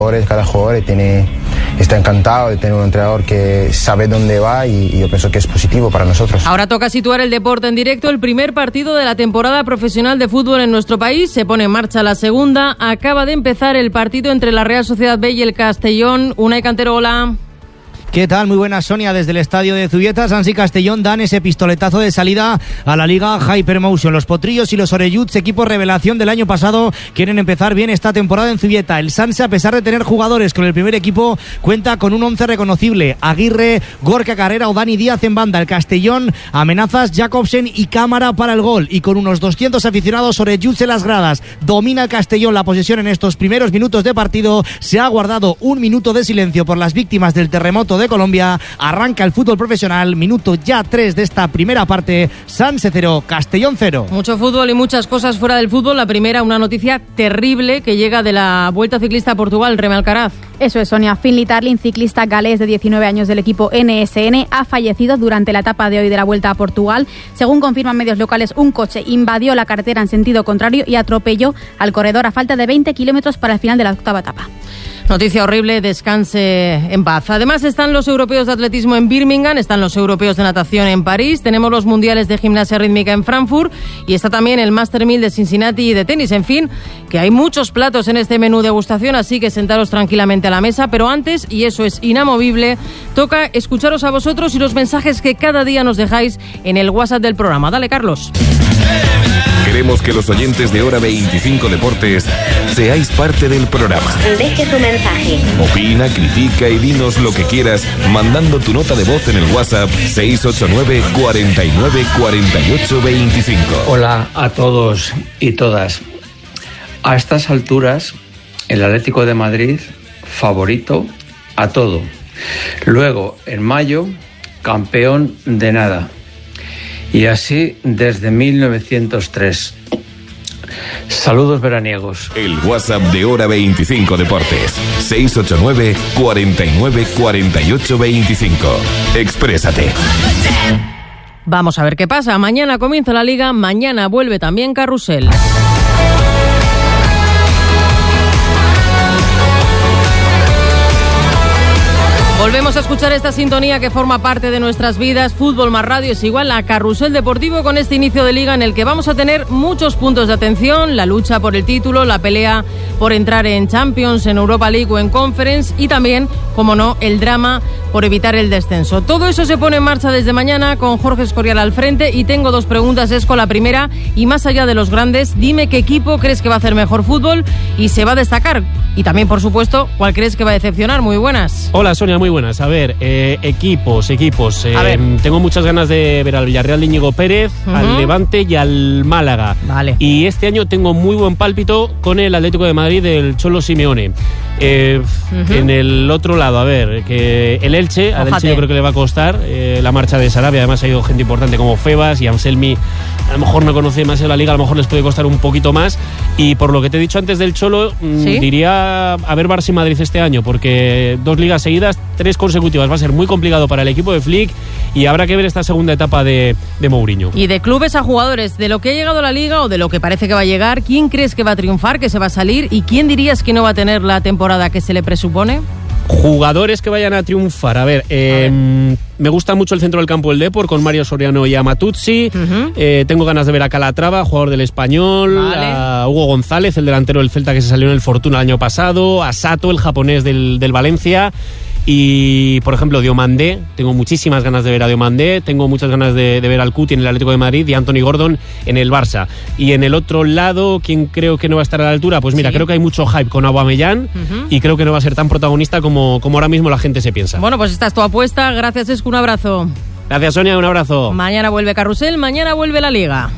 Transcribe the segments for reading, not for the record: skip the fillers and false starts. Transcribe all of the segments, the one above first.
Cada jugador está encantado de tener un entrenador que sabe dónde va y yo pienso que es positivo para nosotros. Ahora toca situar el deporte en directo. El primer partido de la temporada profesional de fútbol en nuestro país. Se pone en marcha la segunda. Acaba de empezar el partido entre la Real Sociedad B y el Castellón. Unai Cantero, hola. ¿Qué tal? Muy buenas, Sonia. Desde el estadio de Zubieta, Sanz y Castellón dan ese pistoletazo de salida a la Liga Hypermotion. Los Potrillos y los Orelluts, equipo revelación del año pasado, quieren empezar bien esta temporada en Zubieta. El Sanse, a pesar de tener jugadores con el primer equipo, cuenta con un 11 reconocible: Aguirre, Gorka Carrera o Dani Díaz en banda. El Castellón, amenazas, Jacobsen y Cámara para el gol. Y con unos 200 aficionados, Orelluts en las gradas. Domina el Castellón la posesión en estos primeros minutos de partido. Se ha guardado un minuto de silencio por las víctimas del terremoto de Colombia. Arranca el fútbol profesional, minuto ya 3 de esta primera parte. Sanse 0, Castellón 0. Mucho fútbol y muchas cosas fuera del fútbol. La primera, una noticia terrible que llega de la Vuelta Ciclista a Portugal, Reme Alcaraz. Eso es, Sonia. Finlay Tarling, ciclista galés de 19 años del equipo NSN, ha fallecido durante la etapa de hoy de la Vuelta a Portugal. Según confirman medios locales, un coche invadió la carretera en sentido contrario y atropelló al corredor a falta de 20 kilómetros para el final de la octava etapa. Noticia horrible, descanse en paz. Además están los europeos de atletismo en Birmingham, están los europeos de natación en París, tenemos los mundiales de gimnasia rítmica en Frankfurt y está también el Master 1000 de Cincinnati y de tenis. En fin, que hay muchos platos en este menú degustación, así que sentaros tranquilamente a la mesa. Pero antes, y eso es inamovible, toca escucharos a vosotros y los mensajes que cada día nos dejáis en el WhatsApp del programa. Dale, Carlos. Queremos que los oyentes de Hora 25 Deportes seáis parte del programa. Deje tu mensaje. Opina, critica y dinos lo que quieras mandando tu nota de voz en el WhatsApp 689 49 48 25. Hola a todos y todas. A estas alturas, el Atlético de Madrid, favorito a todo. Luego, en mayo, campeón de nada. Y así desde 1903. Saludos veraniegos. El WhatsApp de Hora 25 Deportes. 689 49 48 25. Exprésate. Vamos a ver qué pasa. Mañana comienza la Liga, mañana vuelve también Carrusel. Volvemos a escuchar esta sintonía que forma parte de nuestras vidas. Fútbol más radio es igual a Carrusel Deportivo, con este inicio de liga en el que vamos a tener muchos puntos de atención: la lucha por el título, la pelea por entrar en Champions, en Europa League o en Conference, y también, como no, el drama por evitar el descenso. Todo eso se pone en marcha desde mañana con Jorge Escorial al frente, y tengo dos preguntas, Esco. La primera, y más allá de los grandes, dime qué equipo crees que va a hacer mejor fútbol y se va a destacar, y también, por supuesto, cuál crees que va a decepcionar. Muy buenas. Hola, Sonia, muy buenas. A ver, equipos. A ver. Tengo muchas ganas de ver al Villarreal de Íñigo Pérez, al Levante y al Málaga. Vale. Y este año tengo muy buen pálpito con el Atlético de Madrid del Cholo Simeone. En el otro lado, a ver, que el Elche, al Elche yo creo que le va a costar la marcha de Sarabia. Además ha ido gente importante como Febas y Anselmi. A lo mejor no conoce demasiado la liga, a lo mejor les puede costar un poquito más. Y por lo que te he dicho antes del Cholo, diría a ver Barça y Madrid este año, porque 2 ligas seguidas, 3 consecutivas, va a ser muy complicado para el equipo de Flick, y habrá que ver esta segunda etapa de Mourinho. Y de clubes a jugadores, de lo que ha llegado a la liga o de lo que parece que va a llegar, ¿quién crees que va a triunfar, que se va a salir, y quién dirías que no va a tener la temporada que se le presupone? Jugadores que vayan a triunfar. A ver, me gusta mucho el centro del campo del Depor con Mario Soriano y Amatuzzi. Tengo ganas de ver a Calatrava, jugador del Español, a Hugo González, el delantero del Celta que se salió en el Fortuna el año pasado, a Sato, el japonés del Valencia. Y, por ejemplo, Diomandé, tengo muchísimas ganas de ver a Diomandé, tengo muchas ganas de ver al Cuti en el Atlético de Madrid y a Anthony Gordon en el Barça. Y en el otro lado, ¿quién creo que no va a estar a la altura? Pues mira, creo que hay mucho hype con Aubameyang y creo que no va a ser tan protagonista como ahora mismo la gente se piensa. Bueno, pues esta es tu apuesta. Gracias, Escu, un abrazo. Gracias, Sonia, un abrazo. Mañana vuelve Carrusel, mañana vuelve la Liga.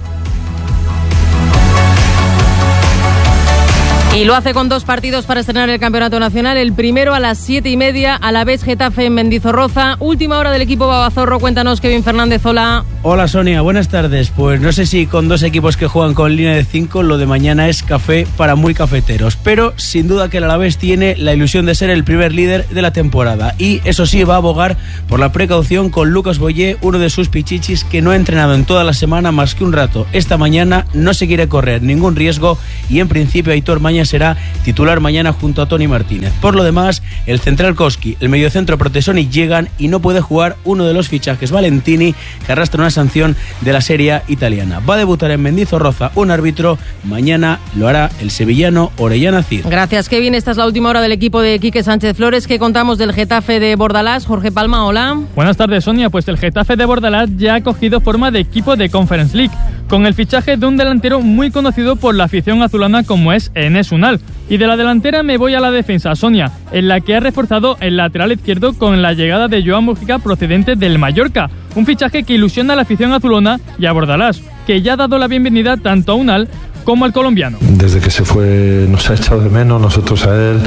Y lo hace con 2 partidos para estrenar el campeonato nacional. El primero a las 7:30, Alavés Getafe en Mendizorroza. Última hora del equipo babazorro. Cuéntanos, Kevin Fernández, hola. Hola Sonia, buenas tardes. Pues no sé si con dos equipos que juegan con línea de 5 lo de mañana es café para muy cafeteros, pero sin duda que el Alavés tiene la ilusión de ser el primer líder de la temporada y eso sí va a abogar por la precaución con Lucas Boyé, uno de sus pichichis que no ha entrenado en toda la semana más que un rato. Esta mañana no se quiere correr ningún riesgo y en principio Aitor Maña será titular mañana junto a Toni Martínez. Por lo demás, el central Koski, el mediocentro Protesoni llegan y no puede jugar uno de los fichajes, Valentini, que arrastra una sanción de la Serie A italiana. Va a debutar en Mendizorroza un árbitro, mañana lo hará el sevillano Orellana Cid. Gracias, Kevin. Esta es la última hora del equipo de Quique Sánchez Flores. ¿Qué contamos del Getafe de Bordalás? Jorge Palma, hola. Buenas tardes, Sonia. Pues el Getafe de Bordalás ya ha cogido forma de equipo de Conference League, con el fichaje de un delantero muy conocido por la afición azulana como es Enes Unal. Y de la delantera me voy a la defensa, Sonia, en la que ha reforzado el lateral izquierdo con la llegada de Joan Mujica procedente del Mallorca. Un fichaje que ilusiona a la afición azulona y a Bordalás, que ya ha dado la bienvenida tanto a Unal como al colombiano. Desde que se fue nos ha echado de menos, nosotros a él,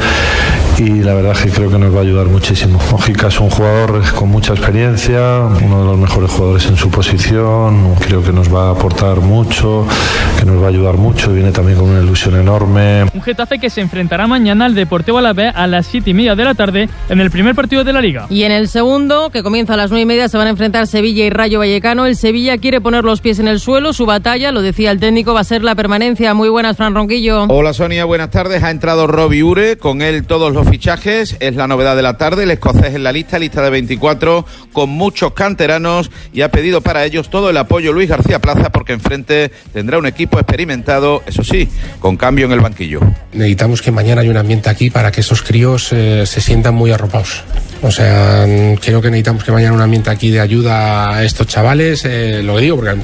y la verdad es que creo que nos va a ayudar muchísimo. Mujica es un jugador con mucha experiencia, uno de los mejores jugadores en su posición, creo que nos va a aportar mucho, que nos va a ayudar mucho, viene también con una ilusión enorme. Un Getafe que se enfrentará mañana al Deportivo Alavés a las 7:30 de la tarde en el primer partido de la Liga. Y en el segundo, que comienza a las 9:30, se van a enfrentar Sevilla y Rayo Vallecano. El Sevilla quiere poner los pies en el suelo, su batalla, lo decía el técnico, va a ser la permanencia. Muy buenas, Fran Ronquillo. Hola Sonia, buenas tardes. Ha entrado Robbie Ure, con él todos los fichajes, es la novedad de la tarde, el escocés en la lista de 24, con muchos canteranos, y ha pedido para ellos todo el apoyo Luis García Plaza, porque enfrente tendrá un equipo experimentado, eso sí, con cambio en el banquillo. Necesitamos que mañana haya un ambiente aquí para que esos críos se sientan muy arropados. O sea, creo que necesitamos que mañana un ambiente aquí de ayuda a estos chavales, lo digo porque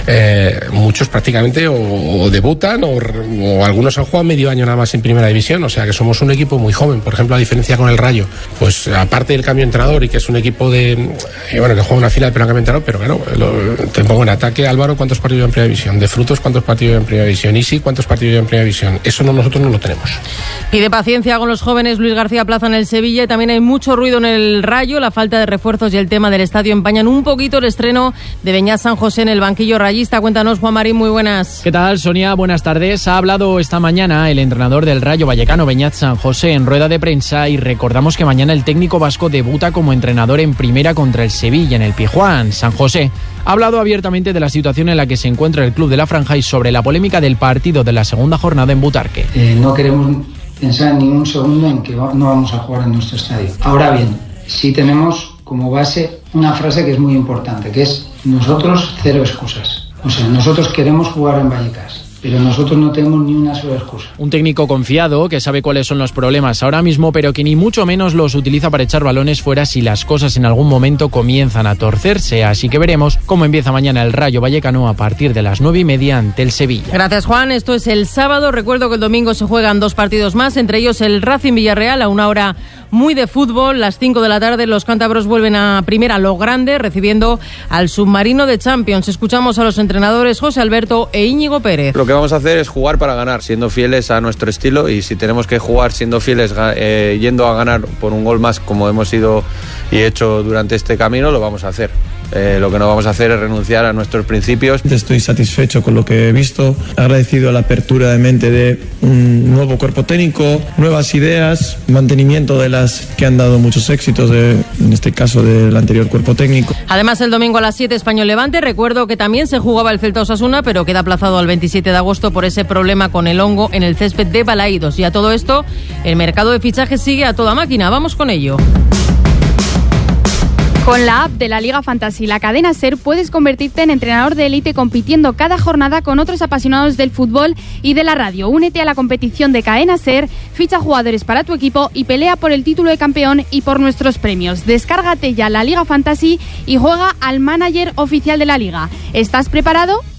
muchos prácticamente o debutan o algunos han jugado medio año nada más en primera división, o sea que somos un equipo muy joven. Por ejemplo, a diferencia con el Rayo, pues aparte del cambio de entrenador y que es un equipo que juega una fila de cambio de entrenador, pero claro, te pongo en ataque. Álvaro, ¿cuántos partidos en primera división? De Frutos, ¿cuántos partidos en primera división? Isi, ¿cuántos partidos en primera división? Eso nosotros no lo tenemos. Pide paciencia con los jóvenes Luis García Plaza en el Sevilla, y también hay mucho ruido en el Rayo. La falta de refuerzos y el tema del estadio empañan un poquito el estreno de Beñat San José en el banquillo rayista. Cuéntanos, Juan Marín, muy buenas. ¿Qué tal, Sonia? Buenas tardes. Ha hablado esta mañana el entrenador del Rayo Vallecano, Beñat San José, en rueda de prensa, y recordamos que mañana el técnico vasco debuta como entrenador en primera contra el Sevilla en el Pizjuán. San José ha hablado abiertamente de la situación en la que se encuentra el club de la Franja y sobre la polémica del partido de la segunda jornada en Butarque. No queremos pensar ni un segundo en que no vamos a jugar en nuestro estadio. Ahora bien, sí tenemos como base una frase que es muy importante, que es: nosotros cero excusas. O sea, nosotros queremos jugar en Vallecas, pero nosotros no tenemos ni una sola excusa. Un técnico confiado que sabe cuáles son los problemas ahora mismo, pero que ni mucho menos los utiliza para echar balones fuera si las cosas en algún momento comienzan a torcerse. Así que veremos cómo empieza mañana el Rayo Vallecano a partir de las 9:30 ante el Sevilla. Gracias, Juan. Esto es el sábado. Recuerdo que el domingo se juegan dos partidos más, entre ellos el Racing Villarreal a una hora muy de fútbol. Las 5 de la tarde los cántabros vuelven a primera, lo grande, recibiendo al submarino de Champions. Escuchamos a los entrenadores José Alberto e Íñigo Pérez. Lo que vamos a hacer es jugar para ganar, siendo fieles a nuestro estilo, y si tenemos que jugar siendo fieles, yendo a ganar por un gol más, como hemos ido y hecho durante este camino, lo vamos a hacer. Lo que no vamos a hacer es renunciar a nuestros principios. Estoy satisfecho con lo que he visto, agradecido a la apertura de mente de un nuevo cuerpo técnico, nuevas ideas, mantenimiento de las que han dado muchos éxitos, en este caso del anterior cuerpo técnico. Además, el domingo a las 7 Español Levante. Recuerdo que también se jugaba el Celta Osasuna, pero queda aplazado al 27 de agosto por ese problema con el hongo en el césped de Balaídos. Y a todo esto, el mercado de fichajes sigue a toda máquina. Vamos con ello. Con la app de la Liga Fantasy, la cadena SER, puedes convertirte en entrenador de élite compitiendo cada jornada con otros apasionados del fútbol y de la radio. Únete a la competición de cadena SER, ficha jugadores para tu equipo y pelea por el título de campeón y por nuestros premios. Descárgate ya la Liga Fantasy y juega al manager oficial de la Liga. ¿Estás preparado?